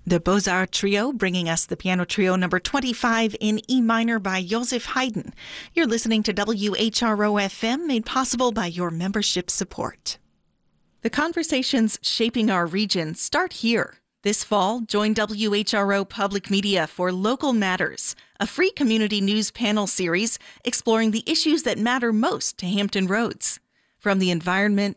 The Beaux-Arts Trio bringing us the piano trio number 25 in E minor by Joseph Haydn. You're listening to WHRO-FM, made possible by your membership support. The conversations shaping our region start here. This fall, join WHRO Public Media for Local Matters, a free community news panel series exploring the issues that matter most to Hampton Roads. From the environment